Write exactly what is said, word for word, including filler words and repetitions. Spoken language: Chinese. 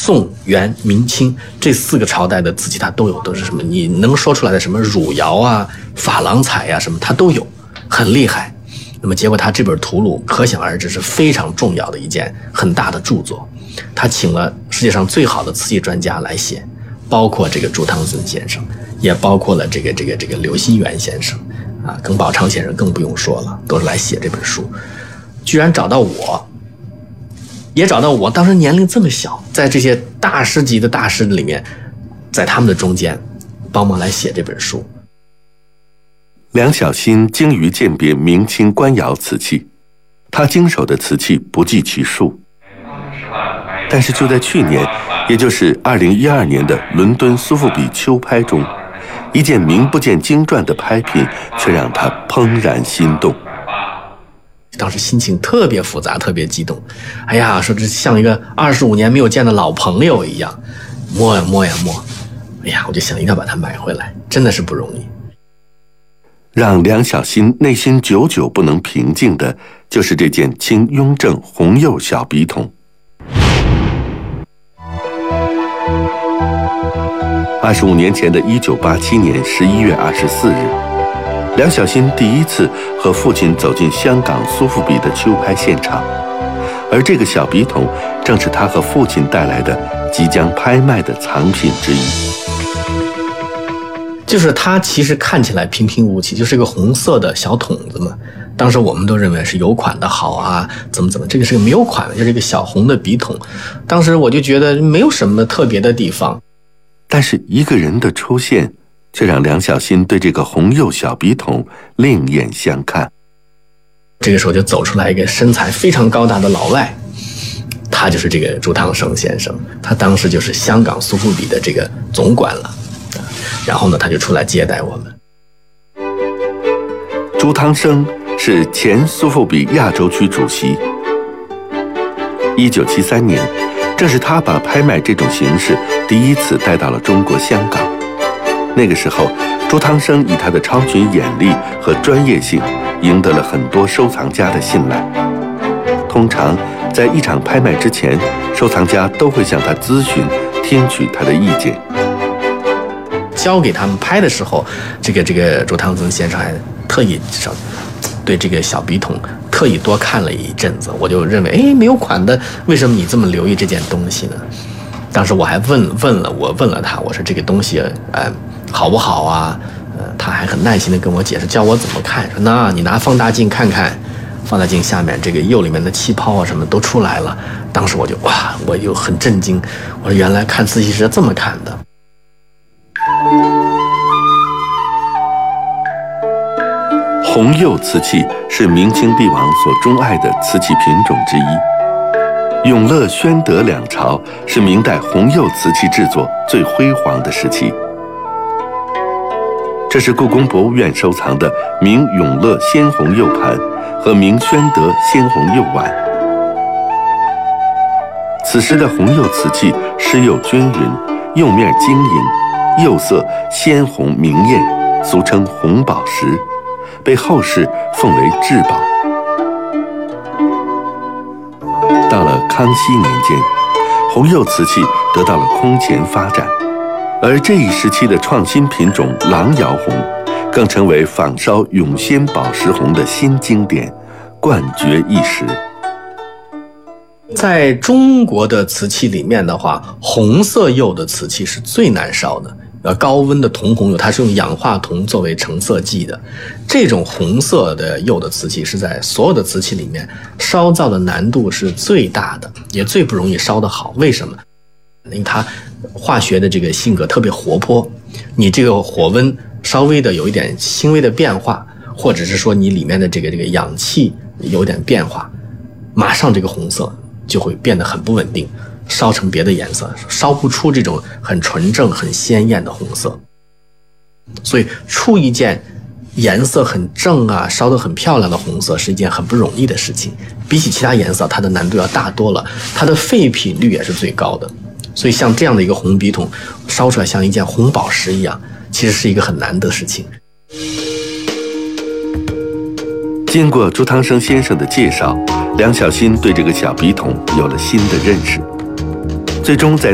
宋、元、明清这四个朝代的瓷器它都有，都是什么你能说出来的什么汝窑啊、珐琅彩啊什么它都有，很厉害。那么结果他这本图录可想而知是非常重要的一件很大的著作，他请了世界上最好的瓷器专家来写，包括这个朱汤森先生，也包括了这个这个这个刘心元先生啊，耿宝昌先生更不用说了，都是来写这本书。居然找到我，也找到我，当时年龄这么小，在这些大师级的大师里面，在他们的中间帮忙来写这本书。 梁小新精于鉴别明清官窑瓷器，他经手的瓷器不计其数。但是就在去年，也就是二零一二年的伦敦苏富比秋拍中，一件名不见经传的拍品却让他怦然心动。 当时心情特别复杂，特别激动。哎呀，说这像一个二十五年没有见的老朋友一样，摸呀摸呀摸。哎呀，我就想一定要把它买回来，真的是不容易。 让梁小新内心久久不能平静的，就是这件清雍正红釉小笔筒。二十五年前的一九八七年十一月二十四日，梁小新第一次和父亲走进香港苏富比的秋拍现场，而这个小笔筒正是他和父亲带来的即将拍卖的藏品之一。 就是它其实看起来平平无奇，就是一个红色的小筒子嘛。当时我们都认为是有款的好啊，怎么怎么，这个是个没有款的，就是一个小红的笔筒。当时我就觉得没有什么特别的地方， 但是一个人的出现，却让梁小新对这个红釉小笔筒另眼相看。 这个时候就走出来一个身材非常高大的老外，他就是这个朱汤生先生，他当时就是香港苏富比的这个总管了。然后呢，他就出来接待我们。 朱汤生是前苏富比亚洲区主席。一九七三年，正是他把拍卖这种形式第一次带到了中国香港。那个时候，朱汤生以他的超群眼力和专业性，赢得了很多收藏家的信赖。通常，在一场拍卖之前，收藏家都会向他咨询，听取他的意见。 交给他们拍的时候，这个这个朱汤森先生还特意对这个小笔筒特意多看了一阵子。我就认为，哎，没有款的，为什么你这么留意这件东西呢？当时我还问问了，我问了他，我说这个东西，呃，好不好啊？呃，他还很耐心的跟我解释，教我怎么看。说那你拿放大镜看看，放大镜下面这个釉里面的气泡啊什么都出来了。当时我就哇，我又很震惊，我说原来看瓷器是这么看的。 红釉瓷器是明清帝王所钟爱的瓷器品种之一。永乐、宣德两朝是明代红釉瓷器制作最辉煌的时期。这是故宫博物院收藏的明永乐鲜红釉盘和明宣德鲜红釉碗。此时的红釉瓷器施釉均匀，釉面晶莹，釉色鲜红明艳，俗称红宝石，被后世奉为至宝。到了康熙年间，红釉瓷器得到了空前发展，而这一时期的创新品种狼窑红，更成为仿烧永鲜宝石红的新经典，冠绝一时。 在中国的瓷器里面的话，红色釉的瓷器是最难烧的。呃，高温的铜红釉，它是用氧化铜作为成色剂的。这种红色的釉的瓷器是在所有的瓷器里面烧造的难度是最大的，也最不容易烧得好。为什么？因为它化学的这个性格特别活泼，你这个火温稍微的有一点轻微的变化，或者是说你里面的这个这个氧气有点变化，马上这个红色就会变得很不稳定。烧成别的颜色，烧不出这种很纯正很鲜艳的红色。所以出一件颜色很正啊，烧得很漂亮的红色是一件很不容易的事情，比起其他颜色它的难度要大多了，它的废品率也是最高的。所以像这样的一个红笔筒烧出来像一件红宝石一样，其实是一个很难的事情。 经过朱汤生先生的介绍，梁小新对这个小笔筒有了新的认识。最终在